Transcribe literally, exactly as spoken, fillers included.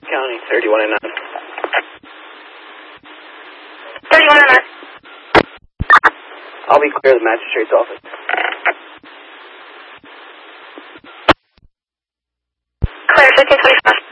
County, thirty-one and nine. thirty-one and nine. I'll be clear of the magistrate's office. Clear, fifteen twenty-five.